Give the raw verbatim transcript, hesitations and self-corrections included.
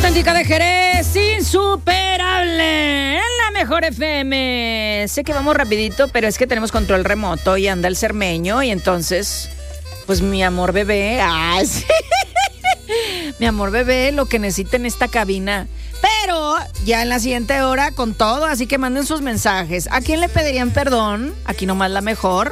auténtica de Jerez, insuperable, en la mejor F M. Sé que vamos rapidito, pero es que tenemos control remoto y anda el cermeño y entonces, pues mi amor bebé, ay, sí. Mi amor bebé, lo que necesita en esta cabina. Pero ya en la siguiente hora con todo, así que manden sus mensajes. ¿A quién le pedirían perdón? Aquí nomás la mejor.